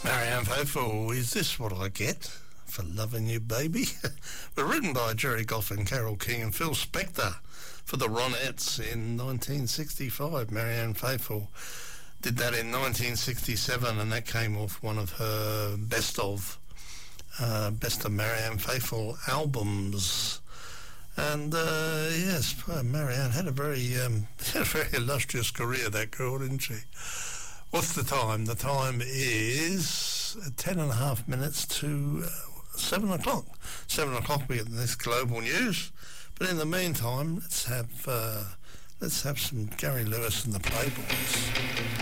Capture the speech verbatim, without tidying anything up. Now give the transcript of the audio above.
Marianne Faithfull, Is This What I Get for Loving You, Baby? Were written by Jerry Goff and Carole King and Phil Spector for the Ronettes in nineteen sixty-five. Marianne Faithfull did that in nineteen sixty-seven, and that came off one of her best of uh, best of Marianne Faithfull albums. And uh, yes, Marianne had a very um, had a very illustrious career, that girl, didn't she? What's the time? The time is ten and a half minutes to uh, seven o'clock. Seven o'clock we get the next global news. But in the meantime, let's have uh, let's have some Gary Lewis and the Playboys.